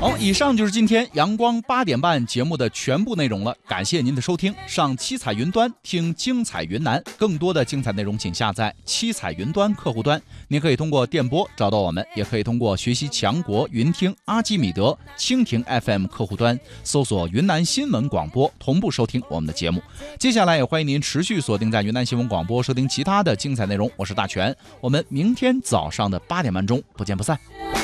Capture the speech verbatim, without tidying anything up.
好，以上就是今天阳光八点半节目的全部内容了，感谢您的收听。上七彩云端听精彩云南，更多的精彩内容请下载七彩云端客户端。您可以通过电波找到我们，也可以通过学习强国云听、阿基米德、蜻蜓 F M 客户端搜索云南新闻广播，同步收听我们的节目。接下来也欢迎您持续锁定在云南新闻广播，收听其他的精彩内容。我是大全，我们明天早上的八点半钟不见不散。